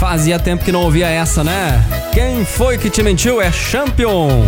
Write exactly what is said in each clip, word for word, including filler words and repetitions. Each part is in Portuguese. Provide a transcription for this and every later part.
Fazia tempo que não ouvia essa, né? Quem foi que te mentiu é Champion.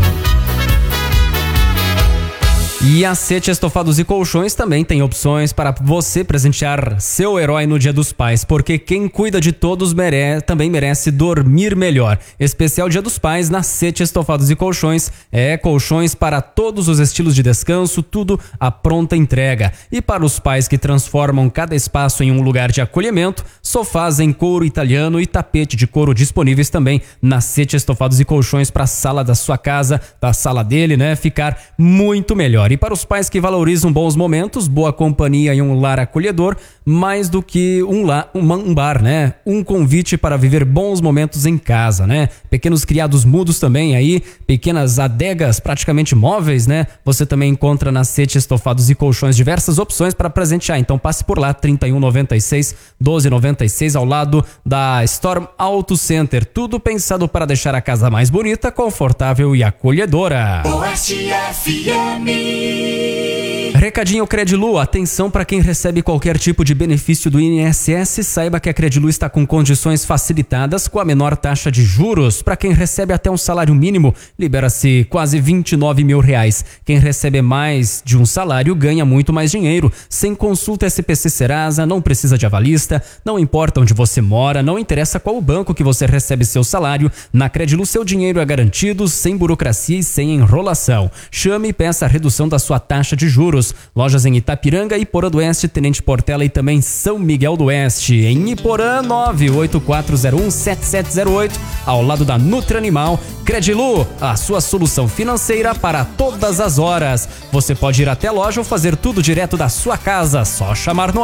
E a Sete Estofados e Colchões também tem opções para você presentear seu herói no Dia dos Pais, porque quem cuida de todos mere- também merece dormir melhor. Especial Dia dos Pais na Sete Estofados e Colchões. É colchões para todos os estilos de descanso, tudo à pronta entrega. E para os pais que transformam cada espaço em um lugar de acolhimento, sofás em couro italiano e tapete de couro disponíveis também na Sete Estofados e Colchões para a sala da sua casa, da sala dele, né? Ficar muito melhor. E para os pais que valorizam bons momentos, boa companhia e um lar acolhedor, mais do que um, lar, um, um bar, né? Um convite para viver bons momentos em casa, né? Pequenos criados mudos também aí, pequenas adegas praticamente móveis, né? Você também encontra na Sete Estofados e Colchões diversas opções para presentear. Então passe por lá, trinta e um noventa e seis, doze noventa e seis, ao lado da Storm Auto Center. Tudo pensado para deixar a casa mais bonita, confortável e acolhedora. Oeste F M. Recadinho Credilu, atenção para quem recebe qualquer tipo de benefício do I N S S, saiba que a Credilu está com condições facilitadas com a menor taxa de juros. Para quem recebe até um salário mínimo, libera-se quase vinte e nove mil reais. Quem recebe mais de um salário ganha muito mais dinheiro. Sem consulta S P C Serasa, não precisa de avalista, não importa onde você mora, não interessa qual o banco que você recebe seu salário. Na Credilu seu dinheiro é garantido, sem burocracia e sem enrolação. Chame e peça a redução da sua taxa de juros. Lojas em Itapiranga, Iporã do Oeste, Tenente Portela e também São Miguel do Oeste. Em Iporã, nove oito quatro zero um sete sete zero oito, ao lado da Nutri Animal. Credilu, a sua solução financeira para todas as horas. Você pode ir até a loja ou fazer tudo direto da sua casa, só chamar no